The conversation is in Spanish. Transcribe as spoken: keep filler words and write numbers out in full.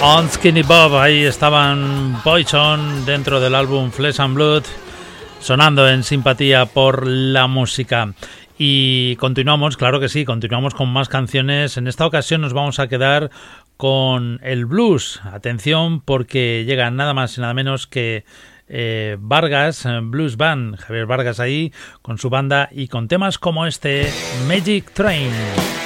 On Skinny Bob, ahí estaban Poison dentro del álbum Flesh and Blood, sonando en Simpatía por la Música. Y continuamos, claro que sí, continuamos con más canciones. En esta ocasión nos vamos a quedar con el blues. Atención, porque llega nada más y nada menos que eh, Vargas Blues Band, Javier Vargas ahí con su banda y con temas como este, Magic Train.